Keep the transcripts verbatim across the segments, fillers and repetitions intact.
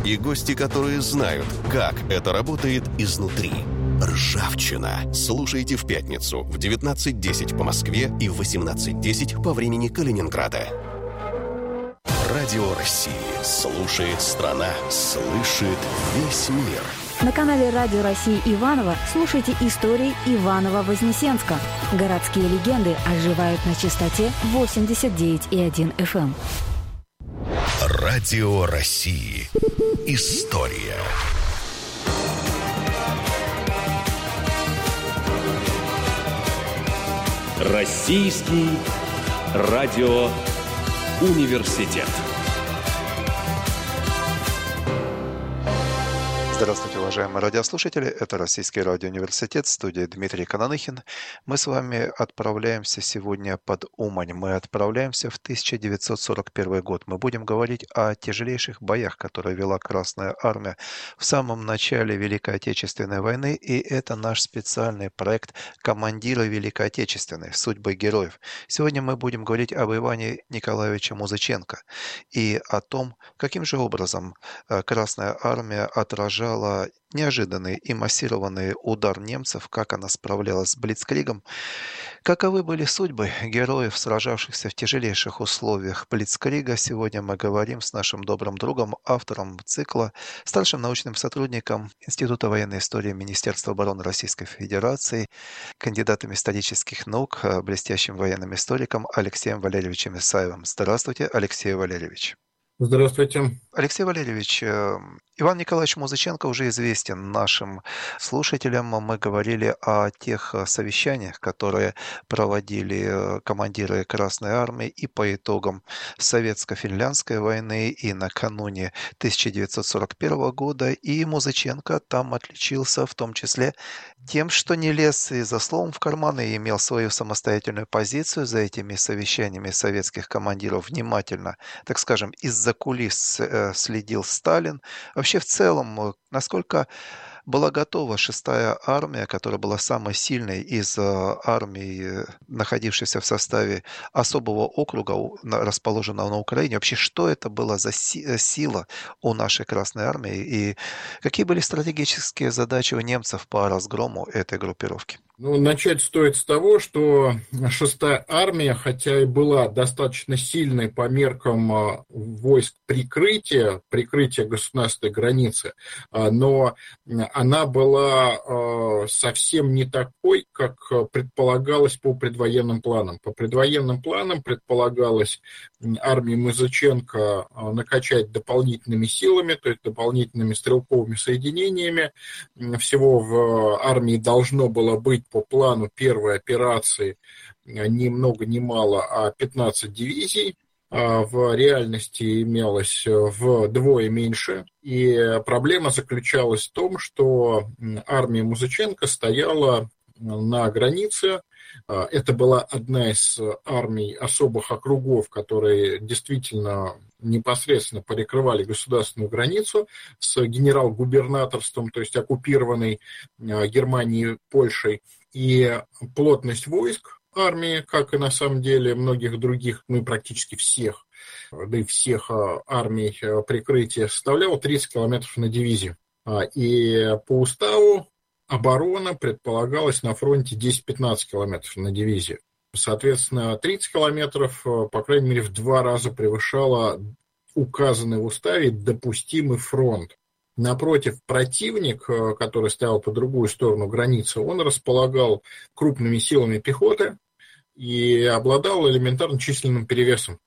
и гости, которые знают, как это работает изнутри. Ржавчина. Слушайте в пятницу в девятнадцать десять по Москве и в восемнадцать десять по времени Калининграда. Радио России. Слушает страна. Слышит весь мир. На канале Радио России Иваново слушайте истории Иваново-Вознесенска. Городские легенды оживают на частоте восемьдесят девять и один эф эм. Радио России. История. Российский радиоуниверситет. Здравствуйте, уважаемые радиослушатели. Это Российский радиоуниверситет, студия Дмитрий Кананыхин. Мы с вами отправляемся сегодня под Умань. Мы отправляемся в тысяча девятьсот сорок первый год. Мы будем говорить о тяжелейших боях, которые вела Красная Армия в самом начале Великой Отечественной войны. И это наш специальный проект «Командиры Великой Отечественной. Судьбы героев». Сегодня мы будем говорить об Иване Николаевиче Музыченко и о том, каким же образом Красная Армия отражала неожиданный и массированный удар немцев, как она справлялась с блицкригом, каковы были судьбы героев, сражавшихся в тяжелейших условиях блицкрига. Сегодня мы говорим с нашим добрым другом, автором цикла, старшим научным сотрудником Института военной истории Министерства обороны Российской Федерации, кандидатом исторических наук, блестящим военным историком Алексеем Валерьевичем Исаевым. Здравствуйте, Алексей Валерьевич. Здравствуйте. Алексей Валерьевич, Иван Николаевич Музыченко уже известен нашим слушателям. Мы говорили о тех совещаниях, которые проводили командиры Красной Армии и по итогам Советско-финляндской войны, и накануне тысяча девятьсот сорок первого года. И Музыченко там отличился в том числе тем, что не лез и за словом в карман и имел свою самостоятельную позицию. За этими совещаниями советских командиров внимательно, так скажем, из-за кулис следил Сталин. Вообще в целом, насколько была готова шестая армия, которая была самой сильной из армий, находившейся в составе особого округа, расположенного на Украине. Вообще, что это была за сила у нашей Красной Армии и какие были стратегические задачи у немцев по разгрому этой группировки? Ну, начать стоит с того, что шестая армия, хотя и была достаточно сильной по меркам войск прикрытия, прикрытия государственной границы, но она была совсем не такой, как предполагалось по предвоенным планам. По предвоенным планам предполагалось армии Музыченко накачать дополнительными силами, то есть дополнительными стрелковыми соединениями. Всего в армии должно было быть по плану первой операции ни много ни мало, а пятнадцать дивизий. В реальности имелось вдвое меньше. И проблема заключалась в том, что армия Музыченко стояла на границе. Это была одна из армий особых округов, которые действительно непосредственно перекрывали государственную границу с генерал-губернаторством, то есть оккупированной Германией, Польшей. И плотность войск армии, как и на самом деле многих других, ну и практически всех, да и всех армий прикрытия, составляла тридцать километров на дивизию. И по уставу оборона предполагалась на фронте десять-пятнадцать километров на дивизию. Соответственно, тридцать километров, по крайней мере, в два раза превышала указанный в уставе допустимый фронт. Напротив, противник, который стоял по другую сторону границы, он располагал крупными силами пехоты и обладал элементарно численным перевесом.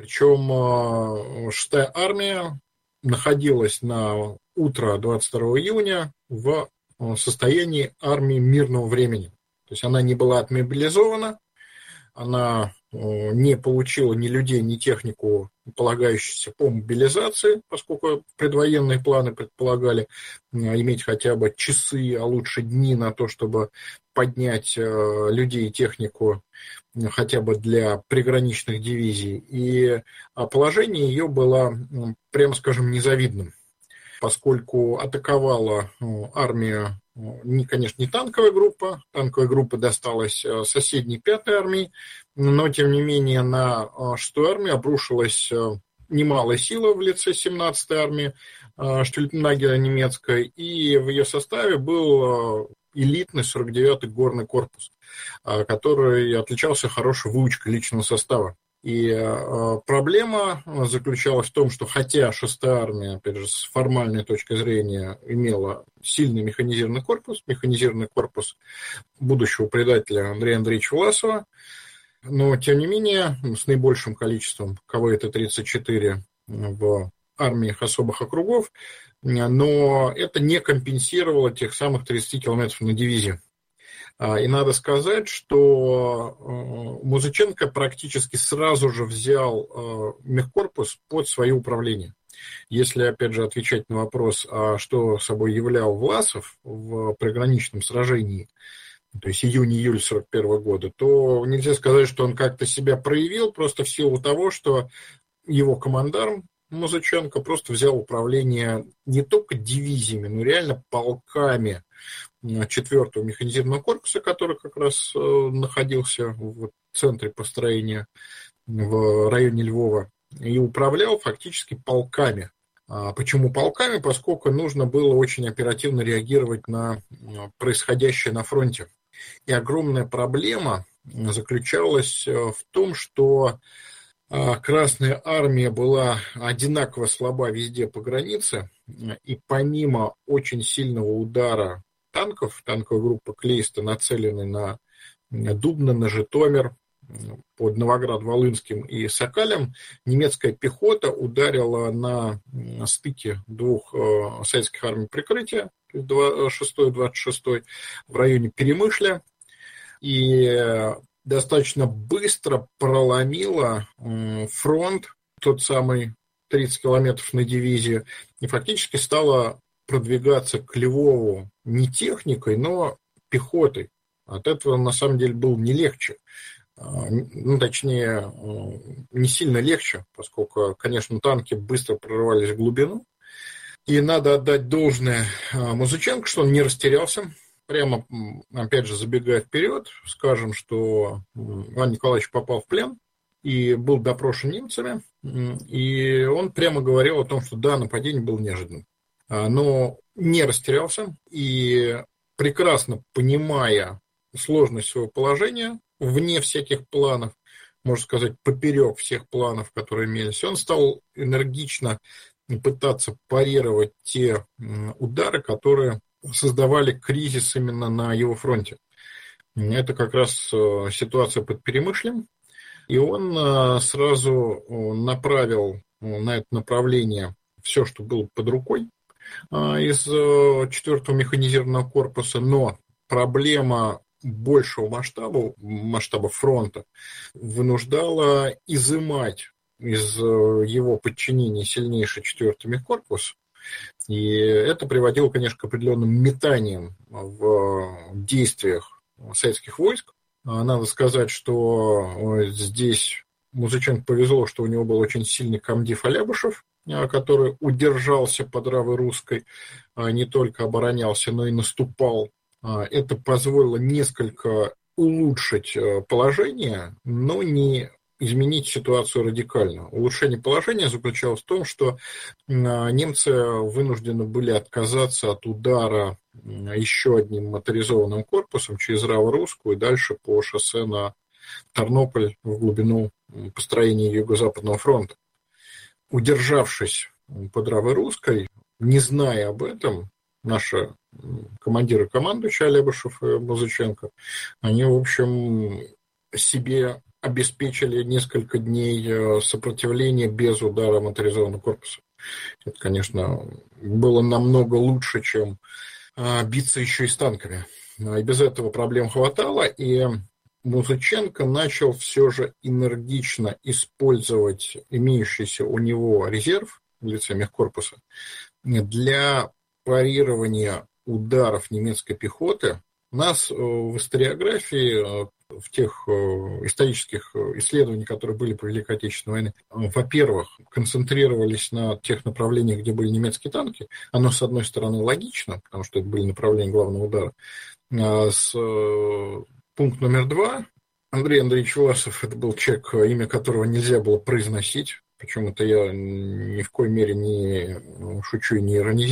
Причем шестая армия находилась на утро двадцать второго июня в состоянии армии мирного времени. То есть она не была отмобилизована, она не получила ни людей, ни технику, полагающуюся по мобилизации, поскольку предвоенные планы предполагали иметь хотя бы часы, а лучше дни на то, чтобы поднять людей и технику хотя бы для приграничных дивизий. И положение ее было, прямо скажем, незавидным, поскольку атаковала армия, не, конечно, не танковая группа, танковая группа досталась соседней пятой армии, но, тем не менее, на шестую армию обрушилась немалая сила в лице семнадцатой армии Штюльпнагера немецкой, и в ее составе был элитный сорок девятый горный корпус, который отличался хорошей выучкой личного состава. И проблема заключалась в том, что хотя шестая армия, опять же, с формальной точки зрения имела сильный механизированный корпус, механизированный корпус будущего предателя Андрея Андреевича Власова, но, тем не менее, с наибольшим количеством ка вэ тэ тридцать четыре в армиях особых округов, но это не компенсировало тех самых тридцать километров на дивизию. И надо сказать, что Музыченко практически сразу же взял мехкорпус под свое управление. Если, опять же, отвечать на вопрос, а что собой являл Власов в приграничном сражении, то есть июнь-июль сорок первого года, то нельзя сказать, что он как-то себя проявил, просто в силу того, что его командарм Музыченко просто взял управление не только дивизиями, но реально полками четвертого механизированного корпуса, который как раз находился в центре построения в районе Львова, и управлял фактически полками. Почему полками? Поскольку нужно было очень оперативно реагировать на происходящее на фронте. И огромная проблема заключалась в том, что Красная армия была одинаково слаба везде по границе, и помимо очень сильного удара танков, танковая группа Клейста, нацеленной на Дубно, на Житомир, под Новоград-Волынским и Сокалем, немецкая пехота ударила на стыке двух советских армий прикрытия, шестой и двадцать шестой, в районе Перемышля, и достаточно быстро проломила фронт, тот самый тридцать километров на дивизию, и фактически стала продвигаться к Львову не техникой, но пехотой. От этого, на самом деле, было не легче. Ну, точнее, не сильно легче, поскольку, конечно, танки быстро прорывались в глубину. И надо отдать должное Музыченко, что он не растерялся. Прямо, опять же, забегая вперед, скажем, что Иван Николаевич попал в плен и был допрошен немцами, и он прямо говорил о том, что да, нападение было неожиданным. Но не растерялся, и прекрасно понимая сложность своего положения, вне всяких планов, можно сказать, поперек всех планов, которые имелись, он стал энергично пытаться парировать те удары, которые создавали кризис именно на его фронте. Это как раз ситуация под Перемышлем, и он сразу направил на это направление все, что было под рукой из четвертого механизированного корпуса, но проблема большего масштаба, масштаба фронта, вынуждала изымать из его подчинения сильнейший четвертый мехкорпус. И это приводило, конечно, к определенным метаниям в действиях советских войск. Надо сказать, что здесь Музыченко повезло, что у него был очень сильный комдив Алябышев, который удержался под Равой Русской, не только оборонялся, но и наступал. Это позволило несколько улучшить положение, но не изменить ситуацию радикально. Улучшение положения заключалось в том, что немцы вынуждены были отказаться от удара еще одним моторизованным корпусом через Раво-Русскую и дальше по шоссе на Тарнополь в глубину построения Юго-Западного фронта. Удержавшись под Равой-Русской, не зная об этом, наши командиры командующие Алябышев и Музыченко, они, в общем, себе обеспечили несколько дней сопротивления без удара моторизованного корпуса. Это, конечно, было намного лучше, чем биться еще и с танками. И без этого проблем хватало, и Музыченко начал все же энергично использовать имеющийся у него резерв в лице мехкорпуса для парирования ударов немецкой пехоты. У нас в историографии, в тех исторических исследованиях, которые были по Великой Отечественной войне, во-первых, концентрировались на тех направлениях, где были немецкие танки. Оно, с одной стороны, логично, потому что это были направления главного удара. С пункт номер два. Андрей Андреевич Власов, это был человек, имя которого нельзя было произносить Причем это я ни в коей мере не шучу и не иронизирую.